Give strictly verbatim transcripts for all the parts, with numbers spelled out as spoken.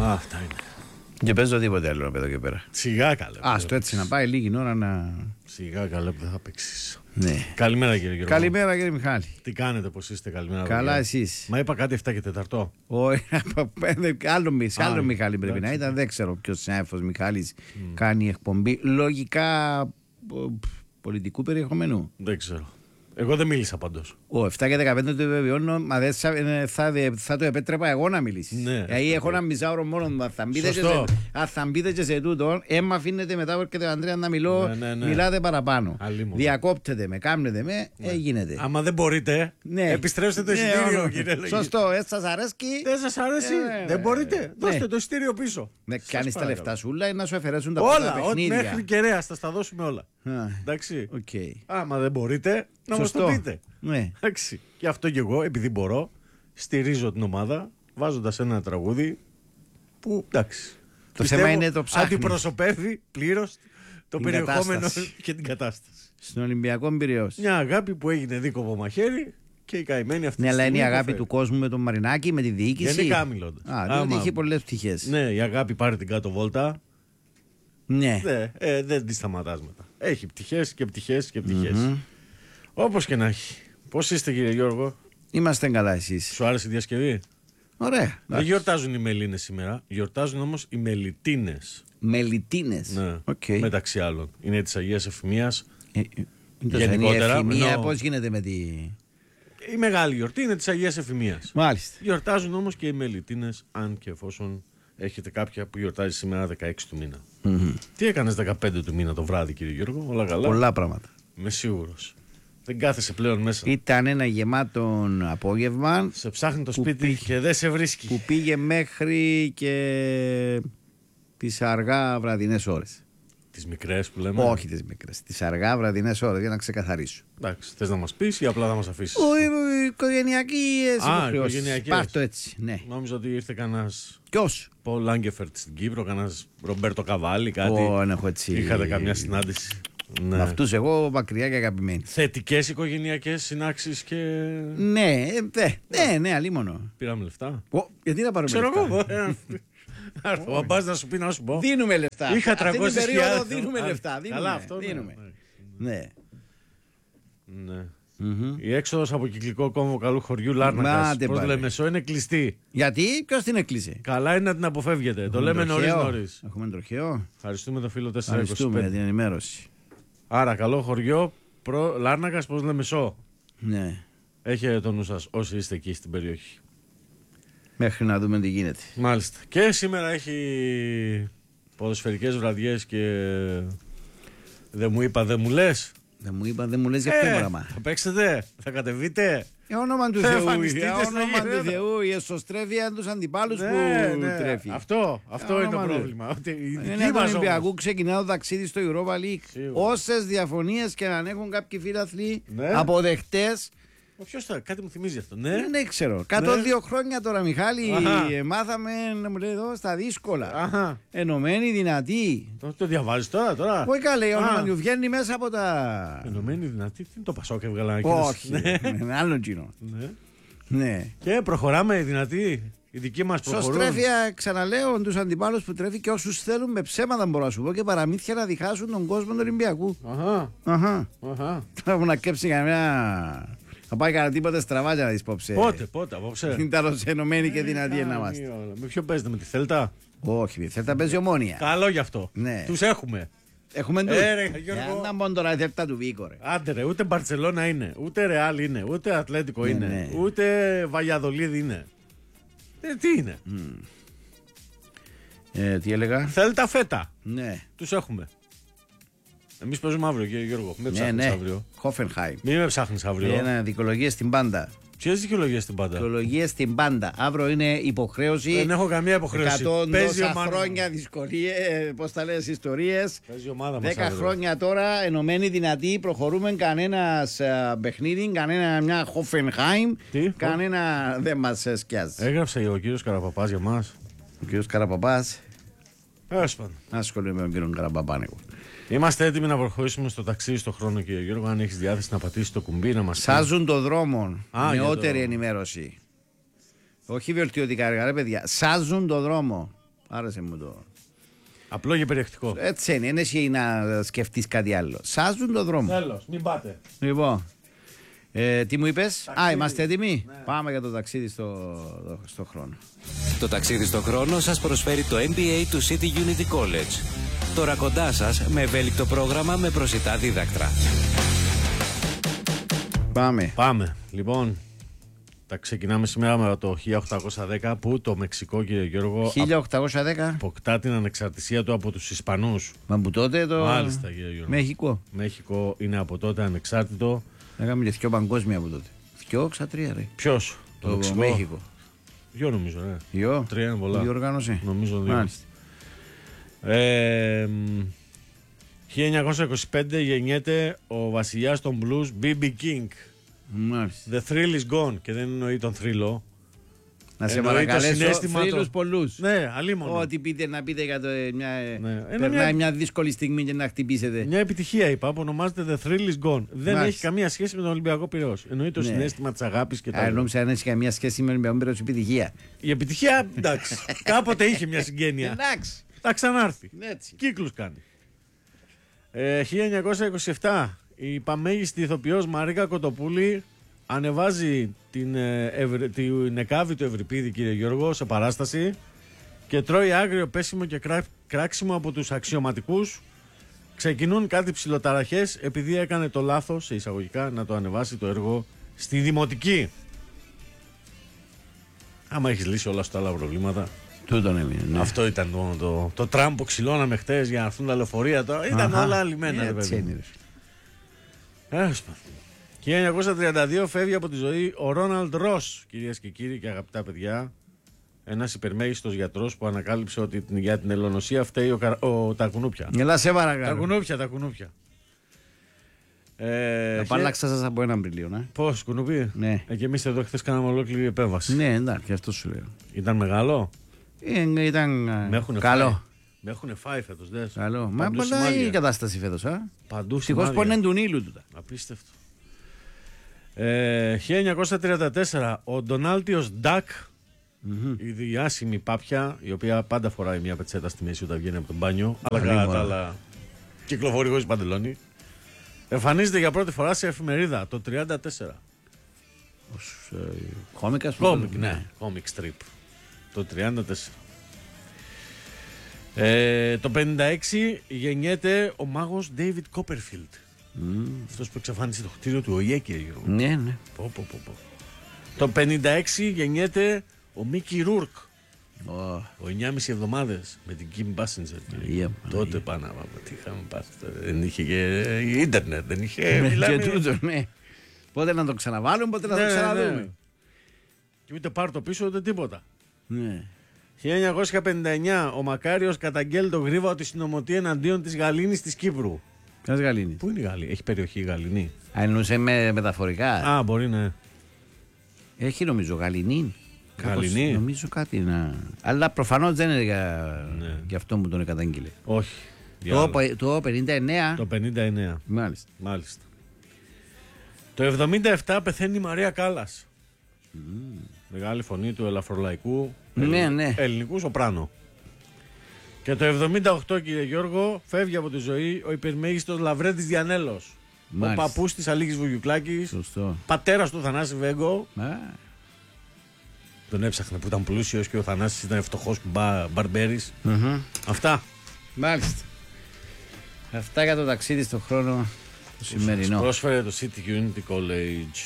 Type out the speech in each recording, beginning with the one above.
Αυτά είναι. Και παίζω τίποτε άλλο εδώ και πέρα. Σιγά καλέ. Α, στο έτσι να πάει λίγη ώρα να. Σιγά καλέ που δεν θα παίξεις. Ναι. Καλημέρα κύριε Γιώργο. Καλημέρα κύριε Μιχάλη. Τι κάνετε, πώς είστε, καλημέρα. Καλά εσείς. Μα είπα κάτι εφτά και τεταρτό. Όχι, άλλο, Α, άλλο Μιχάλη πρέπει εντάξει. να ήταν. Δεν ξέρω ποιος συνάδελφος Μιχάλης κάνει εκπομπή. Λογικά πο- πολιτικού περιεχομένου. Δεν ξέρω. Εγώ δεν μίλησα πάντως. Ο επτά και δεκαπέντε το επιβεβαιώνω, μα δεν θα, ε, θα, δε- θα το επέτρεπα εγώ να μιλήσεις. Ναι, Δηλαδή αυτό έχω είναι. ένα μισάωρο μόνο μου. Αν θα μπείτε και Σωστό. σε- αν θα μπείτε και σε τούτο, έμα αφήνετε μετά που έρχεται ο Ανδρέας να μιλώ, Ναι, ναι, ναι. μιλάτε παραπάνω. Αλλήμον. Διακόπτετε με, κάμνετε με, ε, γίνεται. Άμα δεν μπορείτε, Ναι. επιστρέψτε το Ναι, εισιτήριο, όχι. κύριε Λογή. Σωστό, έτσι σας αρέσει. Δεν σας αρέσει, Ε, δεν ναι. μπορείτε. Δώστε Ναι. το εισιτήριο πίσω. Ναι, Σας κάνεις τα παρακαλώ. λεφτά σου όλα ή να σου αφαιρέσουν τα πρώτα Όλα, ό,τι παιχνίδια. μέχρι κεραία, θα τα δώσουμε όλα. Α, Εντάξει. οκ. Άμα δεν μπορείτε, να μας Σωστό. το πείτε. Ναι. Εντάξει. Και αυτό και εγώ, επειδή μπορώ, στηρίζω την ομάδα βάζοντας ένα τραγούδι που εντάξει. Το πιστεύω, θέμα είναι το ψάχνεις. αντιπροσωπεύει πλήρως το Την περιεχόμενο κατάσταση. και την κατάσταση. Στον Ολυμπιακό Πειραιώς. Μια αγάπη που έγινε δίκοπο μαχαίρι και η καημένη αυτή. Ναι, τη αλλά είναι η στιγμή αγάπη υποφέρει. του κόσμου με τον Μαρινάκη, με τη διοίκηση. Γενικά μιλώντας. Α, διότι Άμα- είχε πολλές πτυχές. Ναι, η αγάπη πάρει την κάτω βόλτα. Ναι. Ναι, ε, δεν τη σταματάς μετά. Έχει πτυχές και πτυχές και πτυχές. Μμμ. Όπως και να έχει. Πώς είστε κύριε Γιώργο, Είμαστε καλά εσείς. σου άρεσε η διασκευή? Ωραία. Δεν γιορτάζουν οι Μελίνες σήμερα, γιορτάζουν όμως οι Μελιτίνες. Μελιτίνες. Ναι, Οκ. μεταξύ άλλων. Είναι της Αγίας Εφημίας. Ε, ε, είναι Γενικότερα, η ευθυμία, εννοώ- πώς γίνεται με τη. Η μεγάλη γιορτή είναι της Αγίας Εφημίας. Μάλιστα. Γιορτάζουν όμως και οι Μελιτίνες, αν και εφόσον έχετε κάποια που γιορτάζει σήμερα δεκαέξι του μήνα. Μμμ. Τι έκανες δεκαπέντε του μήνα το βράδυ κύριε Γιώργο, όλα καλά? Πολλά πράγματα. Είμαι σίγουρος. Δεν κάθεσαι πλέον μέσα. Ήταν ένα γεμάτο απόγευμα Σε ψάχνει το Που σπίτι πήγε- και δεν σε βρίσκει. που πήγε μέχρι και τις αργά βραδινές ώρες. Τις μικρές που λέμε. Όχι τις μικρές, τις αργά βραδινές ώρες για να ξεκαθαρίσω. Εντάξει, θες να μας πεις ή απλά θα μας αφήσεις? Ο οικογενειακές Α, υποχρεώσεις. οικογενειακές. Πάρ' το έτσι, ναι. Νόμιζα ότι ήρθε κανένας Ποιος? Πολ Λάγκεφερτ στην Κύπρο, κανένας Ρομπέρτο Καβάλι, κάτι. Ω, δεν έχω έτσι. Είχατε καμιά συνάντηση? Με Ναι. αυτούς εγώ μακριά και αγαπημένοι. Θετικές οικογενειακές συνάξεις και Ναι, ε, δε, ναι, ναι, αλίμονο. πήραμε λεφτά. Ω, γιατί να πάρουμε Ξέρω λεφτά. εγώ. Να έρθω, ο μπαμπάς να σου πει να σου πω. Δίνουμε λεφτά. Είχα Αυτή την τριακόσιες περίοδο χιλιάδες. δίνουμε Α, λεφτά. Δίνουμε, καλά, αυτό ναι, δίνουμε. ναι. Ναι. Ναι. Μμμ. Η έξοδος από κυκλικό κόμβο καλού χωριού Λάρνακας, Μάτε προς πάλι. Λεμεσό, είναι κλειστή. Γιατί, ποιος την έκλεισε. Καλά είναι να την αποφεύγετε. Το λέμε νωρίς Τροχαίο. νωρίς. Έχουμε τροχαίο. Ευχαριστούμε το φίλο τέσσερα είκοσι Ευχαριστούμε για πέντε. την ενημέρωση. Άρα, καλό χωριό προ Λάρνακας προς Λεμεσό. Ναι. Έχετε το νου σας όσοι είστε εκεί στην περιοχή. Μέχρι να δούμε τι γίνεται. Μάλιστα. Και σήμερα έχει ποδοσφαιρικές βραδιές και δεν μου είπα, δεν μου λες. Δεν μου είπα, δεν μου λες για αυτό το Ε, πράγμα. θα παίξετε, θα κατεβείτε. Για όνομα του Θα Θεού, εμφανιστείτε για στα όνομα του γήπεδα. Θεού, η εσωστρέφεια τους αντιπάλους Ναι, που ναι, τρέφει. Αυτό, αυτό Για είναι το όνομα του- πρόβλημα. Ότι οι Είναι δικοί του μας Ολυμπιακού όμως. ξεκινά το ταξίδι στο Europa League. Σίγουρα. Όσες διαφωνίες και αν έχουν κάποιοι φίλαθλοι Ναι. αποδεχτές. Μα ποιος θα, κάτι μου θυμίζει αυτό, ναι. Δεν ξέρω. εκατόν δύο χρόνια τώρα, Μιχάλη, Αχα. ε, μάθαμε να μου λέει εδώ στα δύσκολα. Αχα. Ενωμένοι, δυνατοί. Το, το διαβάζεις τώρα, τώρα. Όχι καλέ, η Α. όνομα του βγαίνει μέσα από τα. Ενωμένη δυνατή, τι είναι το Πασόκ έβγαλα Όχι, Ναι. είναι άλλο κοινό. Ναι. Ναι. Και προχωράμε οι δυνατοί. Οι δικοί μας προχωρούν. Σωστρέφεια, ξαναλέω, του αντιπάλου που τρέφει και όσου θέλουν με ψέματα, μπορώ να σου πω, και παραμύθια να διχάσουν τον κόσμο του Ολυμπιακού. Αχα, Αχα. αχα. Τώρα μου να κέψει κανένα. Θα πάει κανένα τίποτα στραβά για να δει πόψε. Πότε, πότε, απόψε. Ήταν ενωμένοι και δυνατοί να είμαστε. Κάνει όλα. Με ποιο παίζετε, με τη Θέλτα? Όχι, θέλει να παίζει Ομόνια. Καλό γι' αυτό. Ναι. Τους έχουμε. Έχουμε του. Ε, ρε, Γιώργο. Για να μπουν τώρα η θέλτα του Βίκο, ρε. Άντε ρε, ούτε Μπαρτσελώνα είναι, ούτε Ρεάλ είναι, ούτε Ατλέτικο Ναι, είναι, ναι. ούτε Βαγιαδολίδη είναι. Ε, τι είναι. Ε, τι έλεγα. Θέλτα φέτα. Ναι, Τους έχουμε. Εμείς παίζουμε αύριο, κύριε Γιώργο. Μην με ναι, ψάχνεις ναι. αύριο. Χόφενχάιμ. Μην με ψάχνεις αύριο. Ένα δικαιολογίε στην πάντα. Ποιες δικαιολογίες στην πάντα? Δικαιολογίε στην πάντα. Αύριο είναι υποχρέωση. Δεν έχω καμία υποχρέωση. εκατό Παίζει η τόσα ομάδα χρόνια μας. δυσκολίε, πώ τα λε, ιστορίε. Παίζει η ομάδα μας Δέκα αύριο. χρόνια τώρα, ενωμένοι δυνατοί, προχωρούμε. Κανένα παιχνίδι, κανένα μια Χόφενχάιμ. Τι? Κανένα δεν μα σκιάζει. Έγραψε ο κύριος Καραπαπάς για μας. Ο κ. Καραπαπά. Τέλος πάντων. Ασχολούμαι με τον κ. Καραπαπά. εγώ. Είμαστε έτοιμοι να προχωρήσουμε στο ταξίδι στο χρόνο, κύριε Γιώργο. Αν έχεις διάθεση να πατήσεις το κουμπί, να μας Σάζουν το δρόμο. Α, για Νεότερη το- ενημέρωση. Όχι βελτιωτικά έργα, ρε παιδιά. Σάζουν το δρόμο. Άρεσε μου το. Απλό και περιεκτικό. Έτσι είναι, είναι εσύ να σκεφτείς κάτι άλλο. Σάζουν το δρόμο. Τέλος, μην πάτε. Λοιπόν, ε, τι μου είπες? Ταξίδι. Α, είμαστε έτοιμοι. Ναι. Πάμε για το ταξίδι στο, στο χρόνο. Το ταξίδι στο χρόνο σας προσφέρει το εμ μπι έι του City Unity College. Τώρα κοντά σας με ευέλικτο πρόγραμμα με προσιτά δίδακτρα. Πάμε. Πάμε. Λοιπόν, τα ξεκινάμε σήμερα με το χίλια οκτακόσια δέκα που το Μεξικό, κύριε Γιώργο, χίλια οκτακόσια δέκα. αποκτά την ανεξαρτησία του από τους Ισπανούς. Μα που τότε το. Μάλιστα, κύριε Γιώργο. Μέχικο. Μέχικο είναι από τότε ανεξάρτητο. Έκαμε και δυο παγκόσμια από τότε. Δυο ξατρία, ρε. Ποιος? Το, Το Μεξικό. Μέχικο. Δυο νομίζω, ναι. Δυο. Τρία είναι πολλά. Διοργάνωσε. Νομίζω δύο. Μάλιστα. Ε, μ, χίλια εννιακόσια είκοσι πέντε γεννιέται ο βασιλιάς των blues μπι μπι King. Μάλιστα. The thrill is gone. Και δεν εννοεί τον θρύλο. Να σε Εννοεί το παρακαλέσω συναίσθημα φίλους το- πολλούς. Ναι, αλίμονο. Ό,τι πείτε να πείτε για το, ε, μια, ε, Ναι. Είναι περνάει μια- μια... δύσκολη στιγμή και να χτυπήσετε. Μια επιτυχία είπα που ονομάζεται The Thrill is Gone. Δεν Μάλιστα. έχει καμία σχέση με τον Ολυμπιακό Πειραιώς. Εννοεί το Ναι. συναίσθημα της αγάπης και τα Αν λοιπά. νόμιζα αν έχει καμία σχέση με τον Ολυμπιακό Πειραιώς επιτυχία. Η επιτυχία, εντάξει, κάποτε είχε μια συγγένεια. Εντάξει. Θα ξανάρθει. Έτσι. Κύκλους κάνει. Ε, χίλια εννιακόσια είκοσι επτά η παμέγιστη ηθοποιός Μαρίκα Κοτοπούλη ανεβάζει την, ε, ευρ, την εκάβη του Ευρυπίδη, κύριε Γιώργο, σε παράσταση και τρώει άγριο πέσιμο και κρά, κράξιμο από τους αξιωματικούς. Ξεκινούν κάτι ψιλοταραχές επειδή έκανε το λάθος, σε εισαγωγικά, να το ανεβάσει το έργο στη Δημοτική. Άμα έχεις λύσει όλα αυτά τα άλλα προβλήματα. Τούτον έμεινε. Ναι. Αυτό ήταν το, το, το τραμ που ξυλώναμε χτες για να έρθουν τα λεωφορεία. Τώρα. Ήταν Αχα. όλα λιμένα. ρε Έτσι παιδί. είναι. Τέλος πάντων. χίλια εννιακόσια τριάντα δύο φεύγει από τη ζωή ο Ρόναλντ Ρος, κυρίες και κύριοι και αγαπητά παιδιά. Ένας υπερμέγιστος γιατρός που ανακάλυψε ότι την- για την ελονοσία φταίει ο, καρα- ο, τα κουνούπια. Γελά σε Τα παρακαλώ. κουνούπια, τα κουνούπια. Ε, Τα πάλαξα σας από έναν Απριλίο, ναι. Πώς, κουνούπι. Ναι. Ε, και εμείς εδώ χθες κάναμε ολόκληρη επέμβαση. Ναι, εντάξει, και αυτό σου λέω. Ήταν μεγάλο. Ε, ήταν Με έχουνε καλό. φάει. Με έχουν φάει φέτος, δες. Καλό. Μα Παντού πολλά σημάδια. η κατάσταση φέτος, α. Παντού Ευτυχώς σημάδια. που είναι του Νείλου τούτα. Απίστευτο. Ε, χίλια εννιακόσια τριάντα τέσσερα ο Ντονάλτιος Ντακ, η διάσημη πάπια, η οποία πάντα φοράει μια πετσέτα στη μέση όταν βγαίνει από τον μπάνιο, αλλά Πολύ κατά μόνο. τα άλλα κυκλοφορεί χωρίς παντελόνι, εμφανίζεται για πρώτη φορά σε εφημερίδα το τριάντα τέσσερα. Ως ε, κόμικας. που Κόμικ, το- ναι, κόμικ strip. Το τριάντα τέσσερα. Ε, το πενήντα έξι γεννιέται ο μάγος David Copperfield. Μμ. Αυτός που εξαφάνισε το κτίριο του ΟΗΕ, κύριε Γιώργο. Ναι, ναι. Πω, πω, πω, πω. Το πενήντα έξι γεννιέται ο Μίκι Ρούρκ. Ω, Ο εννιά και μισή εβδομάδες με την Kim Basinger. Παναγία, Τότε πάνω από τι είχαμε πάθει. τότε. Δεν είχε και ίντερνετ, δεν είχε. ναι, μιλάμε- και τούτο, ναι. Πότε να το ξαναβάλουν, πότε να Ναι, το ναι, ξαναδούμε. ναι. Και ούτε πάρ' το πίσω ούτε τίποτα. Ναι. χίλια εννιακόσια πενήντα εννιά ο Μακάριος καταγγέλει το γρήβα ότι συνομωτεί εναντίον της Γαλήνης της Κύπρου. Ποιος Γαλήνης? Πού είναι η Γαλλία, έχει περιοχή η Γαληνή. Αν εννοούσε με μεταφορικά. Α, μπορεί ναι. Έχει νομίζω Γαληνή. Γαληνή. Κάπως Νομίζω κάτι να. Αλλά προφανώς δεν είναι για, Ναι. για αυτό που τον καταγγείλε. Όχι. Το, Διάλογο. πε- το πενήντα εννέα. Το πενήντα εννέα. Μάλιστα. Μάλιστα. Το εβδομήντα επτά πεθαίνει η Μαρία Κάλλας. Μεγάλη φωνή του ελαφρολαϊκού Ναι, ελλ- ναι. ελληνικού σοπράνο. Και το εβδομήντα οκτώ, κύριε Γιώργο, φεύγει από τη ζωή ο υπερμέγιστος Λαβρέντης Διανέλος. Ο Μάλιστα. παππούς της Αλίκης Βουγιουκλάκης, Σωστό. πατέρας του Θανάση Βέγκο. Α, Τον έψαχνε που ήταν πλούσιος και ο Θανάσης ήταν φτωχός μπα, μπαρμπέρης. μμμ. Αυτά. Μάλιστα. Αυτά για το ταξίδι στον χρόνο το Μας σημερινό. πρόσφερε το City Unity College.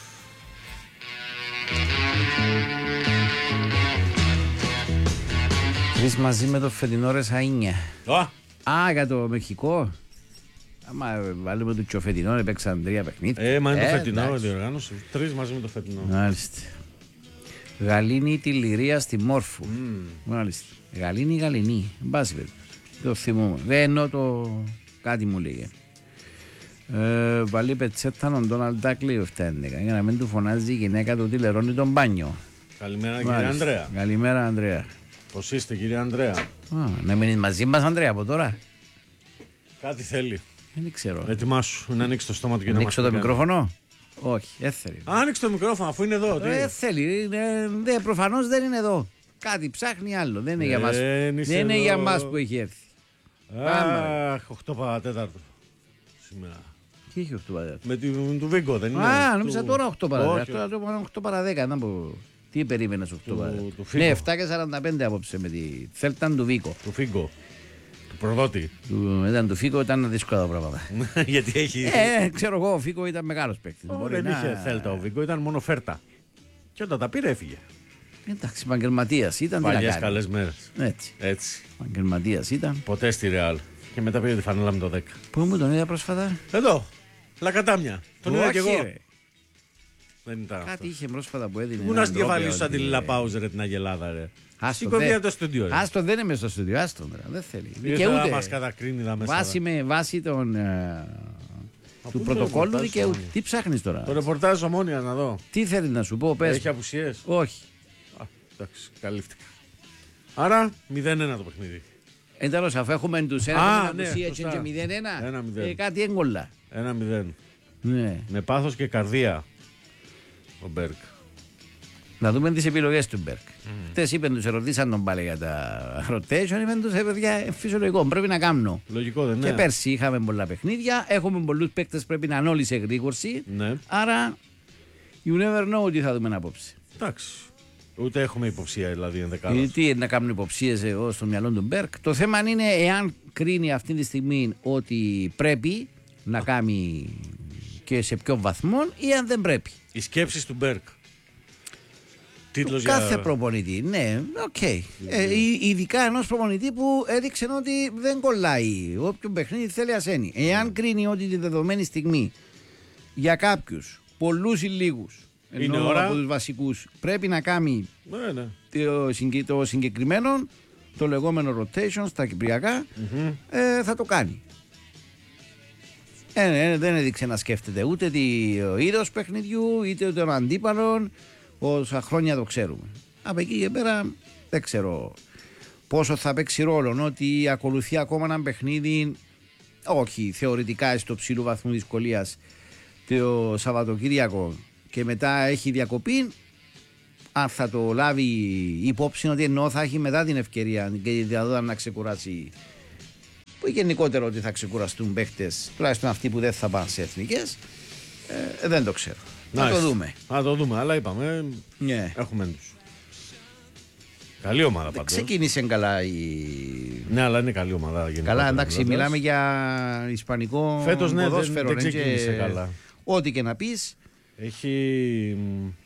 Τρεις μαζί με το φετινό Ρεσαΐνια. Α, Α, για το Μεξικό. Άμα βάλουμε το και ο φετινό, έπαιξαν τρία παιχνίδια. ε, μα είναι το φετινό εντάξει. διοργάνωση. Τρεις μαζί με το φετινό. Μάλιστα. Γαλήνη τη Λυρία στη Μόρφου. Μάλιστα. Γαλήνη, Γαληνή. Εν πάση περιπτώσει. Το θυμούμαι. Δεν εννοώ το. Κάτι μου λέγε. Ε, Βαλή πετσέτα ο Ντόναλντ Ντάκ λέει επτά έντεκα για να μην του φωνάζει η γυναίκα του ότι λερώνει τον μπάνιο. Καλημέρα κύριε Μάλιστα. Ανδρέα. Καλημέρα, Ανδρέα. Πώς είστε κύριε Ανδρέα. Α, να μείνει μαζί μας, Ανδρέα, από τώρα. Κάτι θέλει. Δεν ξέρω. Ετοιμάσου να ανοίξει το στόμα του και να Ανοίξω μας το πει κάτι. μικρόφωνο. Όχι, δεν θέλει. Άνοιξε το μικρόφωνο αφού είναι εδώ. τι? Δεν θέλει. Είναι, δε, προφανώς δεν είναι εδώ. κάτι ψάχνει άλλο. Δεν είναι για μας, Δεν είσαι δεν είναι εδώ. για μας που έχει έρθει. Αχ, οκτώ παρατέταρτο σήμερα. Τι έχει οκτώ παρά τέταρτο. Με τη- του Βίγκο δεν είναι. Α, Του- νόμιζα τώρα οκτώ παρά Όχι, τέταρτο. Τώρα το είπαμε οκτώ παρά δέκα. Να πω. Τι περίμενες οκτώ Του- παρά του τέταρτο. Φίγκο. Ναι, επτά και σαράντα πέντε απόψε με τη Θέλταν του Βίκο. Του Φίγκο. Του προδότη. Του, ήταν του Φίκο, ήταν δύσκολα τα πράγματα. Γιατί έχει. Ε, ξέρω εγώ, ο Φίκο ήταν μεγάλος παίκτης. Ω, Μπορεί δεν να- είχε Θέλτα ο Βίγκο, ήταν μόνο φέρτα. Και όταν τα πήρε έφυγε. Εντάξει, επαγγελματίας ήταν. τι να Παλιές κάνει. καλές μέρες. Έτσι. Έτσι. Επαγγελματίας ήταν. Ποτέ στη Ρεάλ. Και μετά πήρε τη φανέλα με το δέκα. Πού μου τον είδα πρόσφατα. Εδώ. Λακατάμια. Τον είδα Όχι, κι εγώ. ρε. Δεν ήταν αυτό. Κάτι είχε πρόσφατα που έδινε. Πού να έναν στην κεφαλή τρόπο σου σαν τη ότι- Λίλα Πάουζ, ρε, την Αγελάδα, ρε. Άστο, Σήκω δε- βία το στούντιο, ρε. Άστο, δεν είναι μέσα στο στούντιο. Άστο, ρε, δεν θέλει. Ήρθε Και να ούτε. μας κατακρίνει εδώ μέσα. Βάσει, με, βάσει των, ε, πού του το πρωτοκόλλου ρεπορτάζ δικαιούται. Ομόνια? Τι ψάχνεις τώρα. Το ρεπορτάζ Ομόνια να δω. Τι θέλει να σου πω, πες. Έχει απουσίες. Όχι. Α, εντάξει, καλύφθηκα. Άρα μηδέν ένα το παιχνίδι. Εντάλλως, αφού έχουμε τους Α, ένα ναι, απουσία σωστά. και μηδέν ένα, Ένα μηδέν. ε, κάτι έγκολα. Ένα μηδέν. Ναι. Με πάθος και καρδία. Ο Μπέρκ. Να δούμε τις επιλογές του Μπέρκ. Χτες είπαν τους, ερωτήσαν τον πάλι για τα rotation, είπαν τους, ε, παιδιά, ε, φυσιολογικό, πρέπει να κάνω. Λογικό δεν είναι. Και πέρσι είχαμε πολλά παιχνίδια, έχουμε πολλούς παίκτες, πρέπει να είναι όλοι σε γρήγορση. Ναι. Άρα, you never know τι θα δούμε απόψε. Εντάξει. Ούτε έχουμε υποψία δηλαδή ενδεκάδα. Ε, Τι να κάνουν υποψίες εγώ στο μυαλό του Μπέρκ. Το θέμα είναι εάν κρίνει αυτή τη στιγμή ότι πρέπει να κάνει και σε ποιο βαθμό ή αν δεν πρέπει. Οι σκέψεις του Μπέρκ. Τίτλος Του για... κάθε προπονητή, ναι, οκ. Ε, ει- ειδικά ενός προπονητή που έδειξε ότι δεν κολλάει. Όποιο παιχνίδι θέλει ασένει. Εάν κρίνει ότι τη δεδομένη στιγμή για κάποιους, πολλούς ή λίγους, Είναι ενώ ώρα. από τους βασικούς, πρέπει να κάνει Ναι, ναι. το, συγκε- το συγκεκριμένο, το λεγόμενο rotation στα κυπριακά, ε, θα το κάνει. Ε, ε, δεν έδειξε να σκέφτεται ούτε το είδος παιχνιδιού, είτε τον αντίπαλον, όσα χρόνια το ξέρουμε. Από εκεί και πέρα δεν ξέρω πόσο θα παίξει ρόλο, ότι ακολουθεί ακόμα ένα παιχνίδι, όχι θεωρητικά στο ψηλού βαθμού δυσκολίας, το Σαββατοκύριακο και μετά έχει διακοπή. Αν θα το λάβει υπόψη ότι ενώ θα έχει μετά την ευκαιρία και τη δυνατότητα να ξεκουράσει, που γενικότερα ότι θα ξεκουραστούν παίχτες, τουλάχιστον αυτοί που δεν θα πάνε σε εθνικές, ε, δεν το ξέρω. Να το Nice. δούμε. Να το δούμε, αλλά είπαμε, Ναι. έχουμε τους. Καλή ομάδα πάντως. Ξεκίνησε καλά η. Ναι, αλλά είναι καλή ομάδα γενικότερα. Καλά, εντάξει, βλέπεις. μιλάμε για ισπανικό Φέτος, ναι, δεν- ποδόσφαιρο. δεν ναι, ξεκίνησε και καλά. Ό,τι και να πεις, Έχει...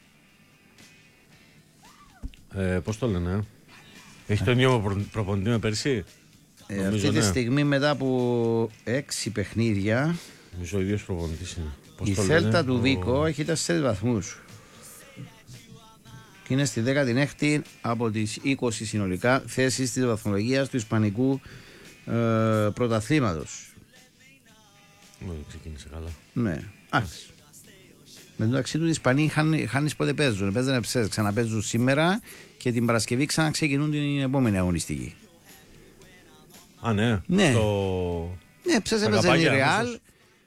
Ε, πώς το λένε, ε? Έχει τον ίδιο προ- προπονητή με πέρσι. ε, Νομίζω, αυτή τη ναι. στιγμή μετά από έξι παιχνίδια, Νομίζω ο ίδιος προπονητής είναι. Πώς η το Θέλτα λένε, του ο- Βίκο έχει τέσσερις βαθμούς. Και είναι στη δέκατη έκτη από τις είκοσι συνολικά θέσεις της βαθμολογίας του Ισπανικού ε, πρωταθλήματος. Ναι, ξεκίνησε καλά. Ναι. Εντάξει. Με το ταξί του οι Ισπανοί χάνεις πότε παίζουν. Παίζανε ψες, ξαναπαίζουν σήμερα και την Παρασκευή ξαναξεκινούν την επόμενη αγωνιστική. Α, ναι. Ναι. Στο... Ναι, ψες Τα έπαιζε η καπάκια, Ρεάλ. αμέσως.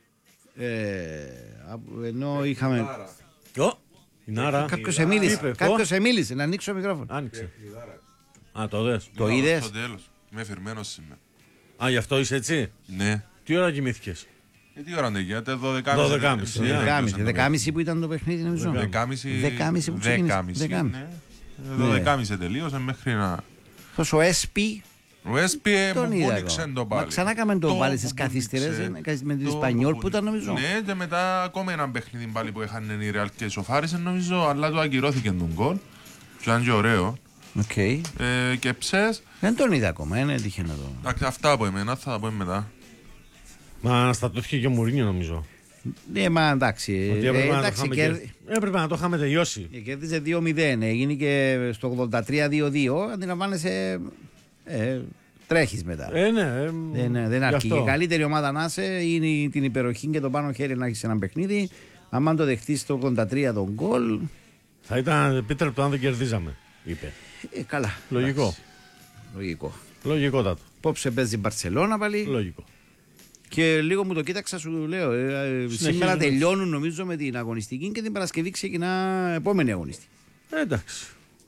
Ε, απ- ενώ είχαμε. Ω, η Νάρα. Κάποιος Τι εμίλησε. είπε, Κάποιος εμίλησε. Να ανοίξω το μικρόφωνο. Άνοιξε. Α, το δες. Το είδες. Στο τέλος. Είμαι φερμένος σήμερα. Α, γι' αυτό είσαι έτσι. Ναι. Τι ώρα κοιμήθηκες. Ε, τι ώρα είναι γίνεται, δώδεκα δώδεκα και μισή, ναι. Δεκάμιση. Δεκάμιση που ήταν το παιχνίδι, νομίζω. Δεκάμιση. Δεκάμιση που ξεκίνησε. Δεκάμιση. Δεκάμιση. Ναι. Δωδεκάμιση τελείωσε μέχρι να. Αυτός ο Έσπι Ο Έσπι τον μου είδα πόνιξε εγώ. το πάλι. Μα ξανά κάμε το Το πάλι στις που καθυστερές πόνιξε. με την Το Ισπανιόλ που που ήταν νομίζω. Ναι, και μετά ακόμα ένα παιχνίδι πάλι που είχαν η Ρεάλ και σοφάρισε νομίζω, αλλά το ακυρώθηκε τον γκολ. Και ήταν και ωραίο. Οκ. Ε, και ψες. Δεν τον είδα ακόμα, είναι έτυχε να το. Εντάξει, αυτά από εμένα, θα τα πούμε μετά. Μα αναστατώθηκε και ο Μουρίνιο νομίζω. Ναι, μα εντάξει. Ότι ε, έπρεπε, να το εντάξει, είχαμε κέρ- και... έπρεπε να το είχαμε τελειώσει. ε, κέρδιζε δύο μηδέν. Έγινε και στο ογδόντα τρία δύο δύο. Αντιλαμβάνεσαι. Ε, τρέχεις μετά. Ε, ναι. ε, Δεν, δεν γι' αρκεί. αυτό. Η καλύτερη ομάδα να είσαι είναι την υπεροχή και το πάνω χέρι να έχει ένα παιχνίδι. Αν το δεχτεί στο ογδόντα τρία τον γκολ. Θα ήταν επίτρεπτο αν δεν κερδίζαμε, είπε. Ε, καλά. Λογικό. Εντάξει. Λογικό. Λογικότατο. Πόψε παίζει η Μπαρσελόνα πάλι. Λογικό. Και λίγο μου το κοίταξα, σου λέω. Ε, ε, σήμερα τελειώνουν νομίζω με την αγωνιστική και την Παρασκευή ξεκινά επόμενη αγωνιστική. Ε, εντάξει.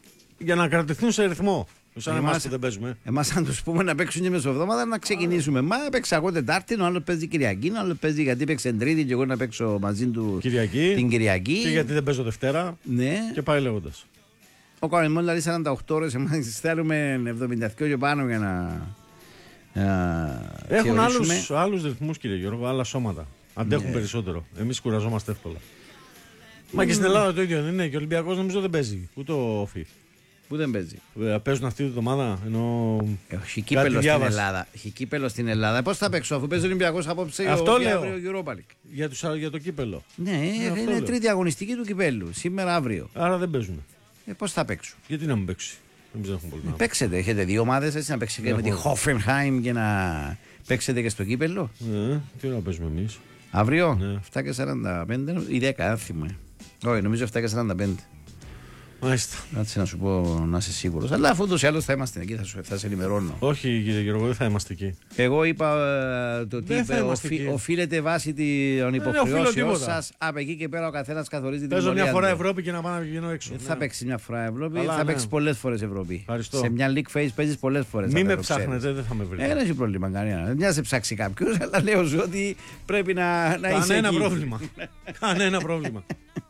για να κρατηθούν σε ρυθμό. Σαν εμάς Εμάς- που δεν παίζουμε. Εμάς αν τους πούμε να παίξουν και μεσοβδόματα να ξεκινήσουμε. Μα παίξα εγώ Τετάρτη, ο άλλος παίζει Κυριακή, ο άλλος παίζει γιατί παίξε Τρίτη και εγώ να παίξω μαζί του Κυριακή. την Κυριακή. Και γιατί δεν παίζω Δευτέρα. Ναι. Και πάει λέγοντας. Ο κανονισμός δηλαδή σαράντα οκτώ ώρες, εμάς θέλουμε εβδομήντα δύο και πάνω για να. να Έχουν θεωρήσουμε. άλλους, άλλους ρυθμούς, κύριε Γιώργο, άλλα σώματα. Αντέχουν Ναι. περισσότερο. Εμείς κουραζόμαστε εύκολα. Μα και στην Ελλάδα το ίδιο δεν είναι. Και ο Ολυμπιακός νομίζω δεν παίζει. Ούτε ο Όφη. Πού δεν παίζει. Ε, Παίζουν αυτή τη βδομάδα. Ενώ... Έχει κύπελο στην διάβασα. Ελλάδα. Έχει κύπελο στην Ελλάδα. Πώς θα παίξω αφού παίζει ο Ολυμπιακός απόψε Αυτό ο λέω. αύριο Europa League. Για, τους, για το κύπελο. Ναι, αυτό είναι λέω. τρίτη αγωνιστική του κυπέλου. Σήμερα αύριο. Άρα δεν παίζουν. Ε, πώς θα παίξω. Γιατί να μην παίξει. Εμείς δεν έχουμε πρόβλημα. Παίξετε, έχετε δύο ομάδες έτσι να παίξετε και με τη Έχουμε. Hoffenheim και να παίξετε και στο κύπελο. Ναι, τι να παίζουμε εμείς. Αύριο Ναι. επτά και σαράντα πέντε ή δέκα, δεν θυμάμαι. Όχι, νομίζω επτά και σαράντα πέντε. Μάλιστα. Κάτσε να σου πω να είσαι σίγουρος. Αλλά αφού ούτως ή άλλως θα είμαστε εκεί, θα, σου, θα σε ενημερώνω. Όχι, κύριε Γιώργο, δεν θα είμαστε εκεί. Εγώ είπα ε, το τι Δεν θα είπε, είμαστε οφει, εκεί. οφείλεται βάσει των οφείλω υποχρεώσεων τίποτα. σας. Από εκεί και πέρα ο καθένας καθορίζει την Παίζω μια πορεία φορά του. Ευρώπη και να πάω να βγαίνω έξω. Δεν Ναι. θα παίξει μια φορά Ευρώπη, Καλά, θα ναι. παίξει πολλές φορές Ευρώπη. Ευχαριστώ. Σε μια league phase παίζεις πολλές φορές. Μη αν με δεν το ξέρεις. ψάχνετε, δεν θα με βρείτε. Ε, δεν έχει πρόβλημα κανένα. Δεν μοιάζει σε ψάξει κάποιο, αλλά λέω σου ότι πρέπει να, να είσαι Κανένα εκεί. πρόβλημα. Κανένα πρόβλημα.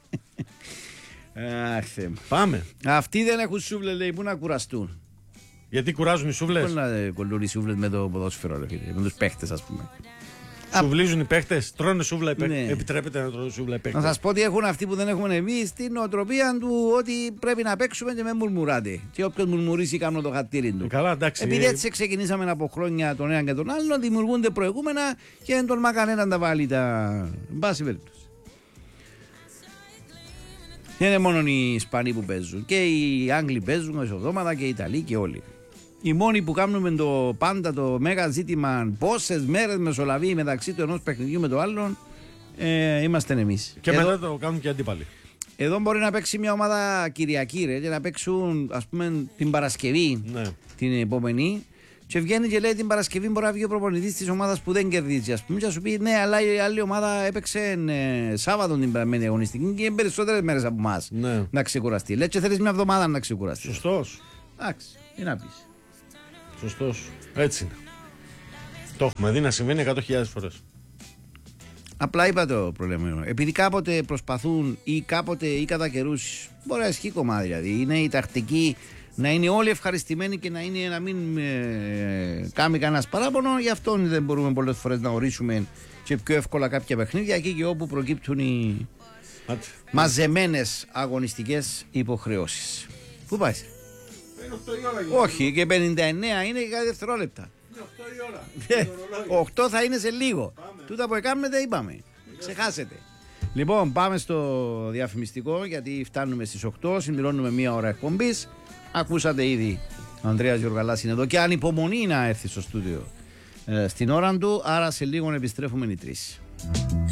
Αχ, Θεέ μου. Πάμε. Αυτοί δεν έχουν σούβλε, λέει, πού να κουραστούν. Γιατί κουράζουν οι Πώς σούβλες. να ε, κολλούν οι σούβλες με το ποδόσφαιρο, ρε φίλε, με τους παίχτες, ας πούμε. Σουβλίζουν οι παίχτες. Τρώνε σούβλα οι παίχτες. Ναι. Επιτρέπεται να τρώνε σούβλα οι Να παίχτες. σας πω ότι έχουν αυτοί που δεν έχουμε εμείς την νοοτροπία του ότι πρέπει να παίξουμε και με μουρμουράτε. Και όποιος μουρμουρίσει κάνω το χατήρι του. Ε, καλά, εντάξει. Επειδή ε, έτσι ξεκινήσαμε από χρόνια τον έναν και τον άλλον, δημιουργούνται προηγούμενα και δεν τολμά κανέναν να τα βάλει τα. Εν πάση περιπτώσει. Δεν είναι μόνο οι Ισπανοί που παίζουν. Και οι Άγγλοι παίζουν μεσοδόματα και οι Ιταλοί και όλοι. Οι μόνοι που κάνουμε το πάντα το μέγα ζήτημα πόσες μέρες μεσολαβεί μεταξύ του ενός παιχνιδιού με το άλλον, ε, είμαστε εμείς. Και Εδώ- μετά το κάνουν και αντίπαλοι. Εδώ μπορεί να παίξει μια ομάδα Κυριακή ρε, και να παίξουν ας πούμε την Παρασκευή Ναι. την επόμενη και βγαίνει και λέει την Παρασκευή μπορεί να βγει ο προπονητής της ομάδας που δεν κερδίζει ας πούμε και να σου πει ναι αλλά η άλλη ομάδα έπαιξε ε, Σάββατο την περασμένη αγωνιστική και περισσότερες μέρες από εμάς Ναι. να ξεκουραστεί. Λέει και θέλεις μια εβδομάδα να ξεκουραστεί. Σωστός. Εντάξει, τι να πεις. Σωστός. Έτσι είναι. Το έχουμε δει να συμβαίνει εκατό χιλιάδες φορές. Απλά είπα το πρόβλημα. Επειδή κάποτε προσπαθούν ή κάποτε ή κατά καιρούς μπορεί να ισχύει κομμάτι. Δηλαδή είναι η τακτική να είναι όλοι ευχαριστημένοι και να, είναι, να μην ε, κάνει κανένα παράπονο. Γι' αυτό δεν μπορούμε πολλές φορές να ορίσουμε και πιο εύκολα κάποια παιχνίδια εκεί και όπου προκύπτουν οι Άντε. μαζεμένες αγωνιστικές υποχρεώσεις. Πού πάει? Όχι, και πενήντα εννέα είναι και κάτι δευτερόλεπτα. οκτώ θα είναι σε λίγο. Τούτα που έκαμε δεν είπαμε. Ξεχάσετε. Λοιπόν, πάμε στο διαφημιστικό γιατί φτάνουμε στις οκτώ. Συμπληρώνουμε μία ώρα εκπομπής. Ακούσατε ήδη ο Ανδρέας Γιοργαλάς είναι εδώ και ανυπομονεί να έρθει στο στούντιο ε, στην ώρα του. Άρα σε λίγο επιστρέφουμε οι τρεις.